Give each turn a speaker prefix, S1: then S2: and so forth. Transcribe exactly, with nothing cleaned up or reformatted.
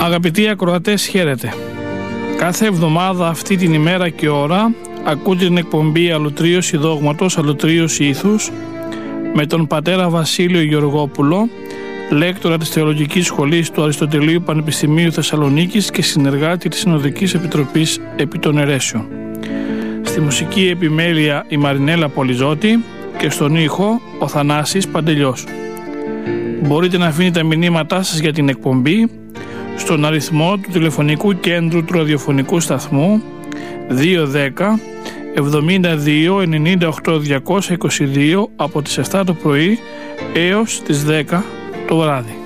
S1: Αγαπητοί ακροατές, χαίρετε. Κάθε εβδομάδα αυτή την ημέρα και ώρα ακούτε την εκπομπή Αλωτρίωση Δόγματος, Αλωτρίωση Ήθους με τον πατέρα Βασίλειο Γεωργόπουλο, λέκτορα της Θεολογικής Σχολής του Αριστοτελείου Πανεπιστημίου Θεσσαλονίκης και συνεργάτη της Συνοδικής Επιτροπής επί των Αιρέσεων. Στη μουσική επιμέλεια η Μαρινέλα Πολυζώτη και στον ήχο ο Θανάσης Παντελιός. Μπορείτε να αφήνετε τα μηνύματά σας για την εκπομπή στον αριθμό του τηλεφωνικού κέντρου του ραδιοφωνικού σταθμού δύο ένα μηδέν εβδομήντα δύο ενενήντα οκτώ διακόσια είκοσι δύο από τις επτά το πρωί έως τις δέκα το βράδυ.